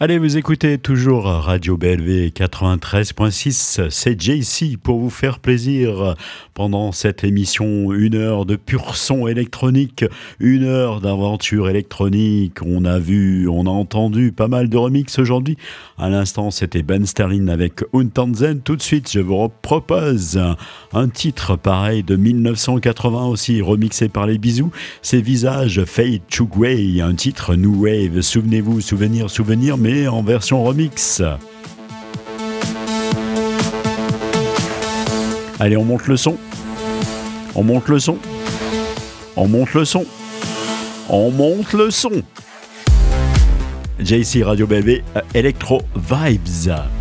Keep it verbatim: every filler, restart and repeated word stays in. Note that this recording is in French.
Allez, vous écoutez toujours Radio B L V quatre-vingt-treize point six, c'est J C pour vous faire plaisir pendant cette émission, une heure de pur son électronique, une heure d'aventure électronique. On a vu, on a entendu pas mal de remix aujourd'hui. À l'instant, c'était Ben Sterling avec Untanzen. Tout de suite, je vous propose un titre pareil de mille neuf cent quatre-vingts aussi, remixé par les Bisous. C'est Visage Fade to Grey, un titre New Wave. Souvenez-vous, souvenir, souvenir, mais en version remix. Allez, on monte le son. On monte le son. On monte le son. On monte le son. J C Radio B L V, Electro Vibes.